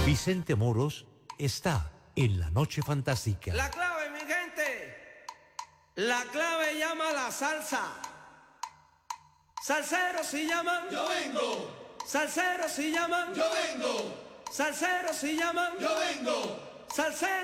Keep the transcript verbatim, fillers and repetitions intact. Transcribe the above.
Vicente Moros está en la noche fantástica. La clave, mi gente. La clave llama la salsa. Salseros si llaman. Yo vengo. Salseros si llaman. Yo vengo. Salseros si llaman. Yo vengo. Salseros.